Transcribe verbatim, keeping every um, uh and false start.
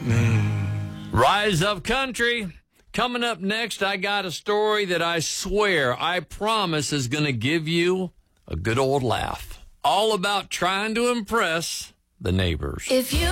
Mm. Rise of Country. Coming up next, I got a story that I swear, I promise, is going to give you a good old laugh. All about trying to impress the neighbors. If you